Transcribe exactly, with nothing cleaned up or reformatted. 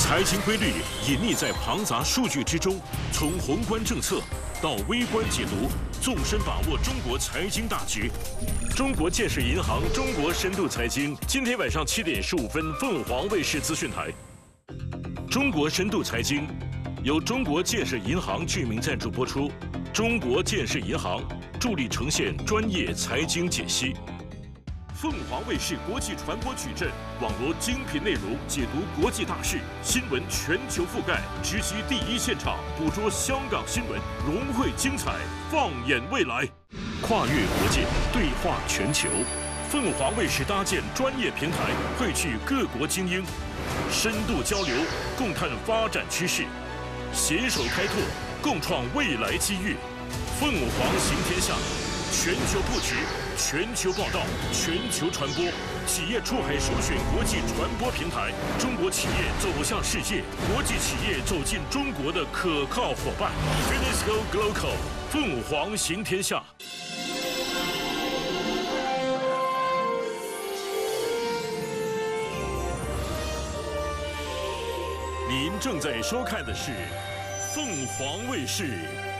财经规律隐匿在庞杂数据之中，从宏观政策到微观解读，纵深把握中国财经大局。中国建设银行中国深度财经，今天晚上七点十五分，凤凰卫视资讯台。中国深度财经由中国建设银行居民赞助播出，中国建设银行助力呈现专业财经解析。 凤凰卫视国际传播矩阵，网罗精品内容，解读国际大事，新闻全球覆盖，直击第一现场，捕捉香港新闻，融汇精彩，放眼未来，跨越国界，对话全球。凤凰卫视搭建专业平台，汇聚各国精英，深度交流，共探发展趋势，携手开拓，共创未来机遇。凤凰行天下。 全球布局，全球报道，全球传播，企业出海首选国际传播平台，中国企业走向世界，国际企业走进中国的可靠伙伴。Finisco Global， 凤凰行天下。您正在收看的是凤凰卫视。